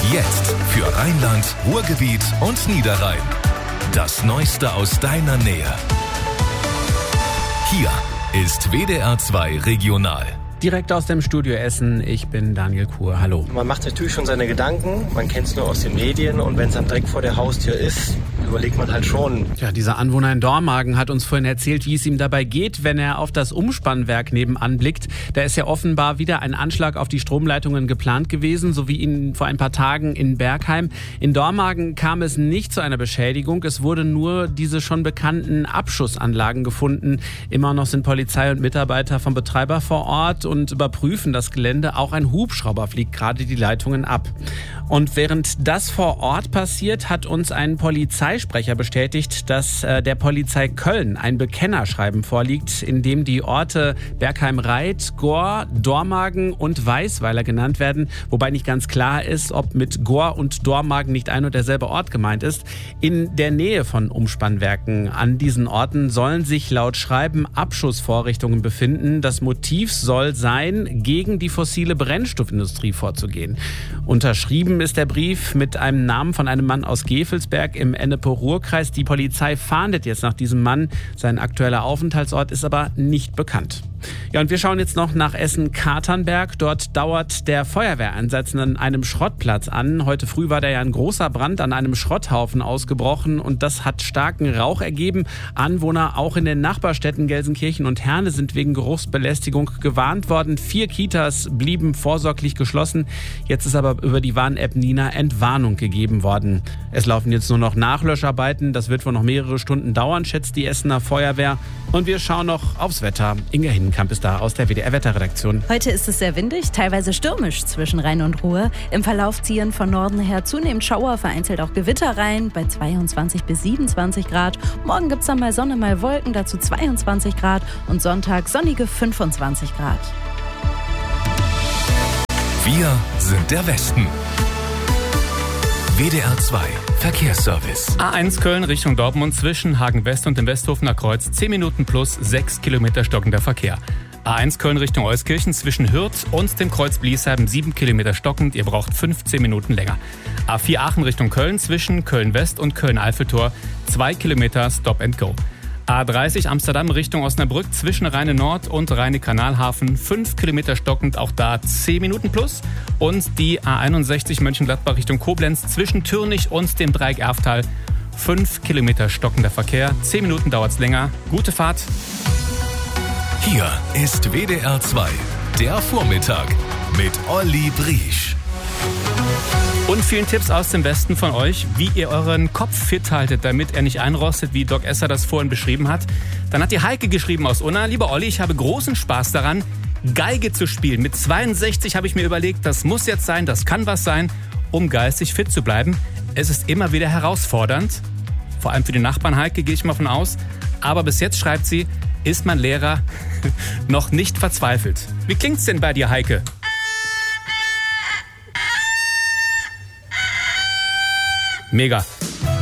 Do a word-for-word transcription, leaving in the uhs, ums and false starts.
Jetzt für Rheinland, Ruhrgebiet und Niederrhein. Das Neueste aus deiner Nähe. Hier ist W D R zwei Regional. Direkt aus dem Studio Essen, ich bin Daniel Kuhr, hallo. Man macht natürlich schon seine Gedanken, man kennt es nur aus den Medien und wenn es dann direkt vor der Haustür ist, überlegt man halt schon. Ja, dieser Anwohner in Dormagen hat uns vorhin erzählt, wie es ihm dabei geht, wenn er auf das Umspannwerk nebenan blickt. Da ist ja offenbar wieder ein Anschlag auf die Stromleitungen geplant gewesen, so wie ihn vor ein paar Tagen in Bergheim. In Dormagen kam es nicht zu einer Beschädigung, es wurden nur diese schon bekannten Abschussanlagen gefunden. Immer noch sind Polizei und Mitarbeiter vom Betreiber vor Ort und überprüfen das Gelände. Auch ein Hubschrauber fliegt gerade die Leitungen ab. Und während das vor Ort passiert, hat uns ein Polizeisprecher bestätigt, dass äh, der Polizei Köln ein Bekennerschreiben vorliegt, in dem die Orte Bergheim-Reit, Gohr, Dormagen und Weisweiler genannt werden, wobei nicht ganz klar ist, ob mit Gohr und Dormagen nicht ein und derselbe Ort gemeint ist. In der Nähe von Umspannwerken an diesen Orten sollen sich laut Schreiben Abschussvorrichtungen befinden. Das Motiv soll sein, gegen die fossile Brennstoffindustrie vorzugehen. Unterschrieben ist der Brief mit einem Namen von einem Mann aus Gevelsberg im Ennepe-Ruhr-Kreis. Die Polizei fahndet jetzt nach diesem Mann. Sein aktueller Aufenthaltsort ist aber nicht bekannt. Ja, und wir schauen jetzt noch nach Essen-Katernberg. Dort dauert der Feuerwehreinsatz an einem Schrottplatz an. Heute früh war da ja ein großer Brand an einem Schrotthaufen ausgebrochen und das hat starken Rauch ergeben. Anwohner auch in den Nachbarstädten Gelsenkirchen und Herne sind wegen Geruchsbelästigung gewarnt worden. Vier Kitas blieben vorsorglich geschlossen. Jetzt ist aber über die Warn-App Nina Entwarnung gegeben worden. Es laufen jetzt nur noch Nachlöscharbeiten. Das wird wohl noch mehrere Stunden dauern, schätzt die Essener Feuerwehr. Und wir schauen noch aufs Wetter. Inga Hindenkamp ist da aus der W D R-Wetterredaktion. Heute ist es sehr windig, teilweise stürmisch zwischen Rhein und Ruhr. Im Verlauf ziehen von Norden her zunehmend Schauer, vereinzelt auch Gewitter rein, bei zweiundzwanzig bis siebenundzwanzig Grad. Morgen gibt es dann mal Sonne, mal Wolken, dazu zweiundzwanzig Grad und Sonntag sonnige fünfundzwanzig Grad. Wir sind der Westen. W D R zwei Verkehrsservice. A eins Köln Richtung Dortmund zwischen Hagen West und dem Westhofener Kreuz. zehn Minuten plus sechs Kilometer stockender Verkehr. A eins Köln Richtung Euskirchen zwischen Hürth und dem Kreuz Bliesheim sieben Kilometer stockend. Ihr braucht fünfzehn Minuten länger. A vier Aachen Richtung Köln zwischen Köln West und Köln Eiffeltor. zwei Kilometer Stop and Go. A dreißig Amsterdam Richtung Osnabrück zwischen Rheine Nord und Rheine Kanalhafen. fünf Kilometer stockend, auch da zehn Minuten plus. Und die A einundsechzig Mönchengladbach Richtung Koblenz zwischen Türnich und dem Dreieck Erftal. fünf Kilometer stockender Verkehr. zehn Minuten dauert's länger. Gute Fahrt. Hier ist W D R zwei, der Vormittag mit Olli Briesch. Und vielen Tipps aus dem Westen von euch, wie ihr euren Kopf fit haltet, damit er nicht einrostet, wie Doc Esser das vorhin beschrieben hat. Dann hat die Heike geschrieben aus Unna: Lieber Olli, ich habe großen Spaß daran, Geige zu spielen. Mit zweiundsechzig habe ich mir überlegt, das muss jetzt sein, das kann was sein, um geistig fit zu bleiben. Es ist immer wieder herausfordernd, vor allem für die Nachbarn, Heike, gehe ich mal von aus. Aber bis jetzt, schreibt sie, ist mein Lehrer noch nicht verzweifelt. Wie klingt's denn bei dir, Heike? Mega.